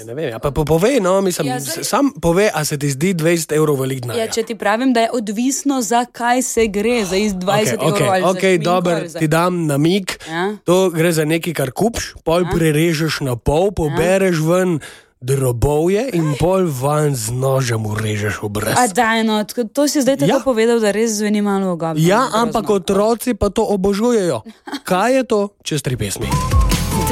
Ne vem, pa povej, no, mislim, sam povej, a se ti zdi 20 evrov velik denar. Ja, če ti pravim, da je odvisno, za kaj se gre, za iz 20 evrov ali za šminko. Dober, ti dam namig, to gre za nekaj, kar kupš, pol prerežeš na pol, pobereš ven drobovje in pol van z nožem urežeš obraz. A daj, no, to si zdaj tako povedal, da res zveni malo ogabno. Ja, ampak otroci pa to obožujejo. Kaj je to? Čez 3 pesmi.